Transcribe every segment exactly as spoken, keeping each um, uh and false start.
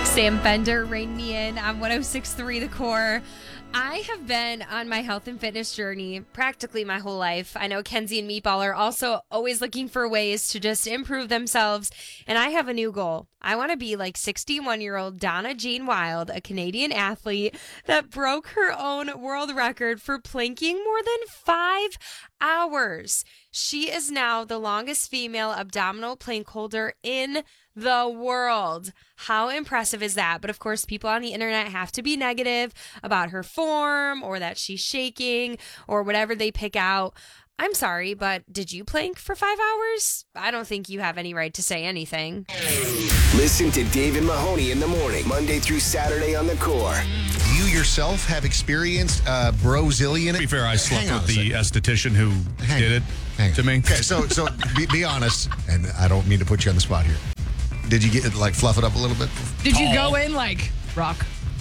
Sam Bender reined me in on one oh six point three The Core. I have been on my health and fitness journey practically my whole life. I know Kenzie and Meatball are also always looking for ways to just improve themselves. And I have a new goal. I want to be like sixty-one-year-old Donna Jean Wild, a Canadian athlete that broke her own world record for planking more than five hours. She is now the longest female abdominal plank holder in the world. How impressive is that? But of course, people on the internet have to be negative about her form or that she's shaking or whatever they pick out. I'm sorry, but did you plank for five hours? I don't think you have any right to say anything. Listen to David Mahoney in the morning, Monday through Saturday on The Core. You yourself have experienced uh, brozillion. To be fair, I slept with the esthetician who Hang did it Hang to me. Okay, so so be, be honest, and I don't mean to put you on the spot here. Did you get like fluff it up a little bit? Did you go in like rock?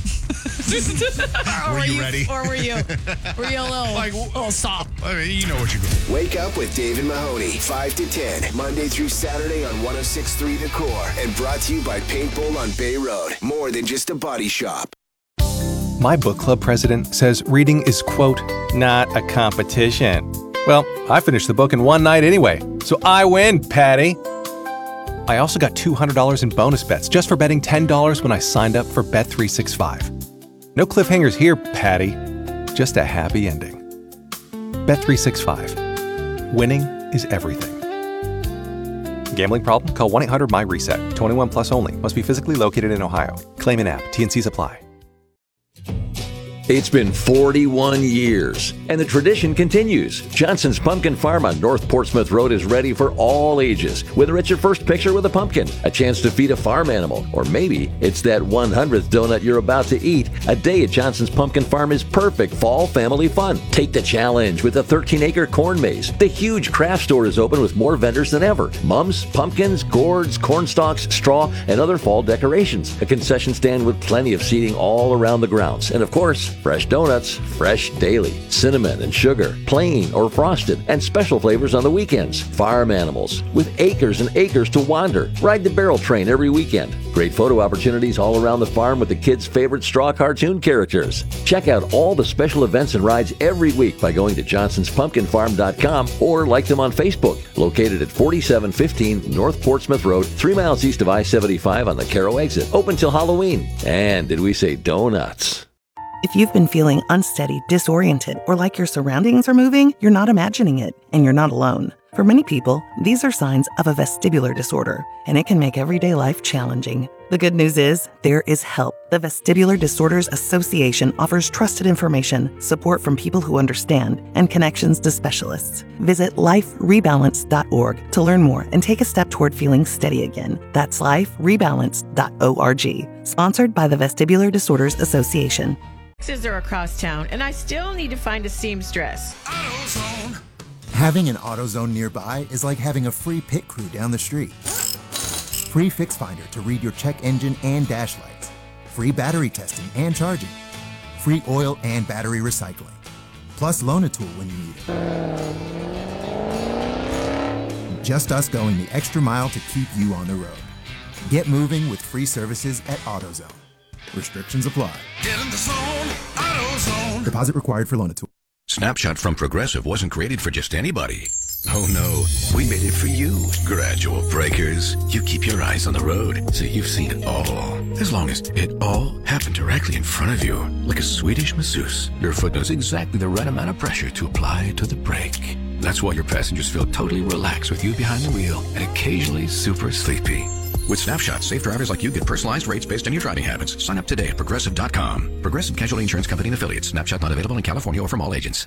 or were you, you ready? Or were you? Were you a little like a little soft? I mean, you know what you go. Wake up with David Mahoney, five to ten, Monday through Saturday on one oh six point three The Core, and brought to you by Paintball on Bay Road. More than just a body shop. My book club president says reading is, quote, not a competition. Well, I finished the book in one night anyway, so I win, Patty. I also got two hundred dollars in bonus bets just for betting ten dollars when I signed up for Bet three sixty-five. No cliffhangers here, Patty. Just a happy ending. Bet three sixty-five. Winning is everything. Gambling problem? Call one eight hundred M Y reset. twenty-one plus only. Must be physically located in Ohio. Claim in app. T N Cs apply. It's been forty-one years, and the tradition continues. Johnson's Pumpkin Farm on North Portsmouth Road is ready for all ages. Whether it's your first picture with a pumpkin, a chance to feed a farm animal, or maybe it's that one hundredth donut you're about to eat, a day at Johnson's Pumpkin Farm is perfect fall family fun. Take the challenge with a thirteen-acre corn maze. The huge craft store is open with more vendors than ever. Mums, pumpkins, gourds, corn stalks, straw, and other fall decorations. A concession stand with plenty of seating all around the grounds. And of course, fresh donuts, fresh daily, cinnamon and sugar, plain or frosted, and special flavors on the weekends. Farm animals with acres and acres to wander. Ride the barrel train every weekend. Great photo opportunities all around the farm with the kids' favorite straw cartoon characters. Check out all the special events and rides every week by going to johnsons pumpkin farm dot com or like them on Facebook. Located at forty-seven fifteen North Portsmouth Road, three miles east of I seventy-five on the Caro exit. Open till Halloween. And did we say donuts? If you've been feeling unsteady, disoriented, or like your surroundings are moving, you're not imagining it, and you're not alone. For many people, these are signs of a vestibular disorder, and it can make everyday life challenging. The good news is, there is help. The Vestibular Disorders Association offers trusted information, support from people who understand, and connections to specialists. Visit life rebalance dot org to learn more and take a step toward feeling steady again. That's life rebalance dot org. Sponsored by the Vestibular Disorders Association. Taxes are across town, and I still need to find a seamstress. AutoZone. Having an AutoZone nearby is like having a free pit crew down the street. Free Fix Finder to read your check engine and dash lights. Free battery testing and charging. Free oil and battery recycling. Plus Loan-A-Tool when you need it. Just us going the extra mile to keep you on the road. Get moving with free services at AutoZone. Restrictions apply. Get in the zone, AutoZone. Deposit required for Loan-A-Tool. Snapshot from Progressive wasn't created for just anybody. Oh no, we made it for you. Gradual breakers. You keep your eyes on the road, so you've seen it all. As long as it all happened directly in front of you, like a Swedish masseuse, your foot knows exactly the right amount of pressure to apply to the brake. That's why your passengers feel totally relaxed with you behind the wheel and occasionally super sleepy. With Snapshot, safe drivers like you get personalized rates based on your driving habits. Sign up today at Progressive dot com. Progressive Casualty Insurance Company and Affiliates. Snapshot not available in California or from all agents.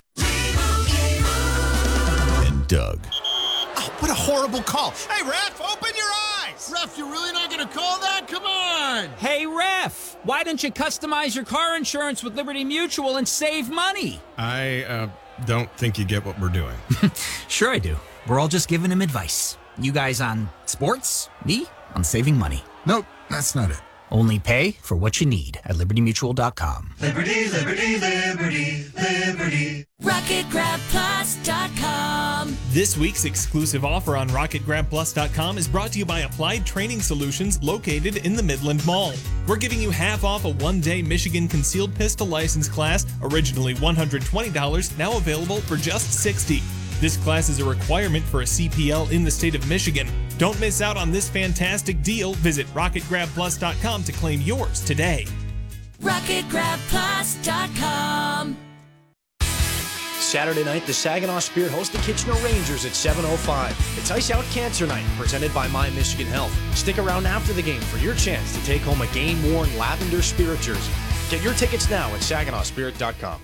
And Doug. Oh, what a horrible call. Hey, Ref, open your eyes. Ref, you're really not going to call that? Come on. Hey, Ref, why don't you customize your car insurance with Liberty Mutual and save money? I uh, don't think you get what we're doing. Sure I do. We're all just giving him advice. You guys on sports, me on saving money. Nope, that's not it. Only pay for what you need at liberty mutual dot com. Liberty, liberty, liberty, liberty. rocket grab plus dot com. This week's exclusive offer on rocket grab plus dot com is brought to you by Applied Training Solutions located in the Midland Mall. We're giving you half off a one-day Michigan concealed pistol license class, originally one hundred twenty dollars, now available for just sixty dollars. This class is a requirement for a C P L in the state of Michigan. Don't miss out on this fantastic deal. Visit rocket grab plus dot com to claim yours today. rocket grab plus dot com. Saturday night, the Saginaw Spirit host the Kitchener Rangers at seven oh five. It's Ice Out Cancer Night, presented by My Michigan Health. Stick around after the game for your chance to take home a game-worn lavender Spirit jersey. Get your tickets now at saginaw spirit dot com.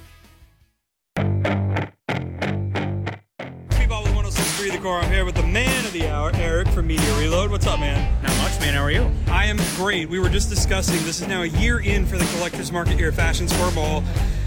The core. I'm here with the man of the hour, Eric from Media Reload. What's up, man? Not much, man. How are you? I am great. We were just discussing, this is now a year in for the Collectors Market here at Fashion Square Mall,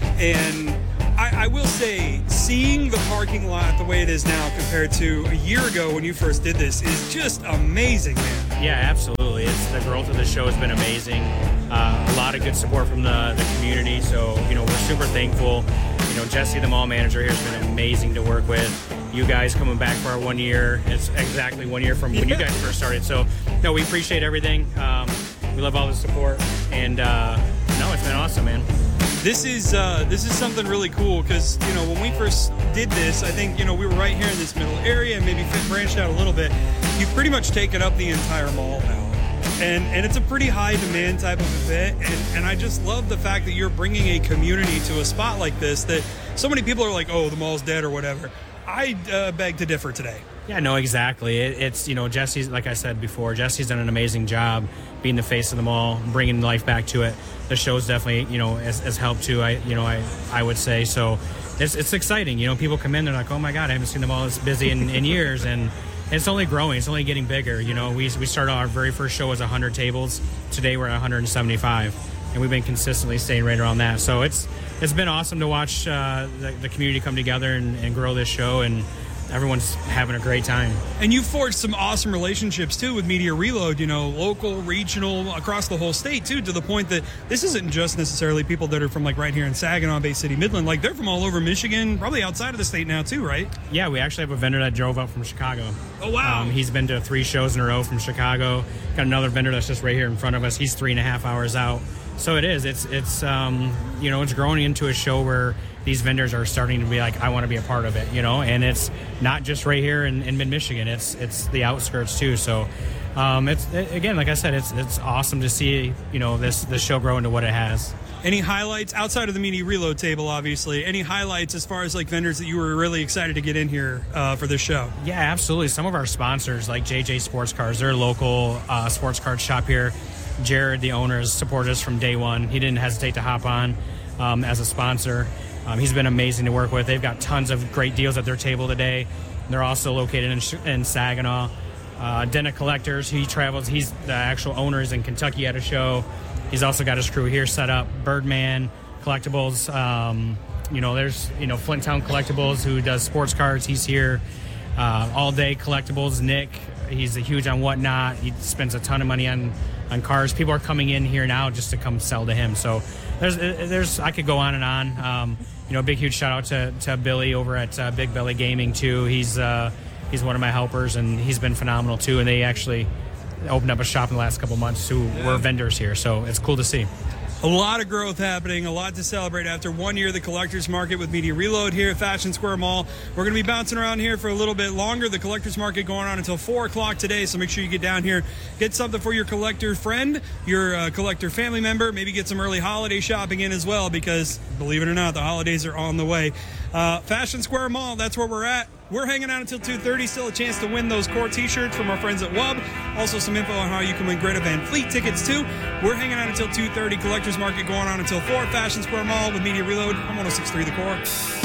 and I, I will say, seeing the parking lot the way it is now compared to a year ago when you first did this is just amazing, man. Yeah, absolutely. It's the growth of the show has been amazing. Uh, a lot of good support from the, the community, so you know we're super thankful. You know, Jesse, the mall manager here, has been amazing to work with. You guys coming back for our one year. It's exactly one year from when you guys first started. So, no, we appreciate everything. Um, we love all the support, and uh, no, it's been awesome, man. This is uh, this is something really cool because, you know, when we first did this, I think, you know, we were right here in this middle area and maybe branched out a little bit. You've pretty much taken up the entire mall now. And and it's a pretty high demand type of event. And, and I just love the fact that you're bringing a community to a spot like this that so many people are like, oh, the mall's dead or whatever. I uh, beg to differ today. Yeah, no, exactly. It, it's, you know, Jesse's, like I said before, Jesse's done an amazing job being the face of the mall, bringing life back to it. The show's definitely, you know, has, has helped too, I, you know, I, I would say. So it's, it's exciting. You know, people come in, they're like, oh my God, I haven't seen the mall this busy in, in years. And it's only growing. It's only getting bigger. You know, we, we started our very first show as one hundred tables. Today we're at one hundred seventy-five. And we've been consistently staying right around that. So it's it's been awesome to watch uh, the, the community come together and, and grow this show, and everyone's having a great time. And you forged some awesome relationships, too, with Media Reload, you know, local, regional, across the whole state, too, to the point that this isn't just necessarily people that are from, like, right here in Saginaw, Bay City, Midland. Like, they're from all over Michigan, probably outside of the state now, too, right? Yeah, we actually have a vendor that drove up from Chicago. Oh, wow. Um, he's been to three shows in a row from Chicago. Got another vendor that's just right here in front of us. He's three and a half hours out. So it is. It's, it's um, you know, it's growing into a show where these vendors are starting to be like, I want to be a part of it, you know, and it's not just right here in, in mid-Michigan. It's it's the outskirts, too. So, um, it's it, again, like I said, it's it's awesome to see, you know, this, this show grow into what it has. Any highlights outside of the Media Reload table, obviously? Any highlights as far as, like, vendors that you were really excited to get in here uh, for this show? Yeah, absolutely. Some of our sponsors, like J J Sports Cars, they're a local uh, sports car shop here. Jared, the owner, has supported us from day one. He didn't hesitate to hop on um, as a sponsor. Um, he's been amazing to work with. They've got tons of great deals at their table today. They're also located in, in Saginaw. Uh, Denna Collectors, he travels. He's the actual owner is in Kentucky at a show. He's also got his crew here set up. Birdman Collectibles. Um, you know, there's, you know, Flint Town Collectibles, who does sports cards. He's here. Uh, All Day Collectibles, Nick. He's a huge on Whatnot. He spends a ton of money on, on cars. People are coming in here now just to come sell to him. So there's, there's I could go on and on. Um, you know, big, huge shout out to, to Billy over at uh, Big Belly Gaming, too. He's uh, he's one of my helpers, and he's been phenomenal, too. And they actually opened up a shop in the last couple months who yeah. were vendors here. So it's cool to see. A lot of growth happening, a lot to celebrate after one year of the Collectors Market with Media Reload here at Fashion Square Mall. We're going to be bouncing around here for a little bit longer. The Collectors Market going on until four o'clock today, so make sure you get down here. Get something for your collector friend, your uh, collector family member. Maybe get some early holiday shopping in as well, because, believe it or not, the holidays are on the way. Uh, Fashion Square Mall, that's where we're at. We're hanging out until two thirty. Still a chance to win those core t-shirts from our friends at W U B. Also some info on how you can win Greta Van Fleet tickets, too. We're hanging out until two thirty. Collectors Market going on until four. Fashion Square Mall with Media Reload. I'm one oh six point three The Core.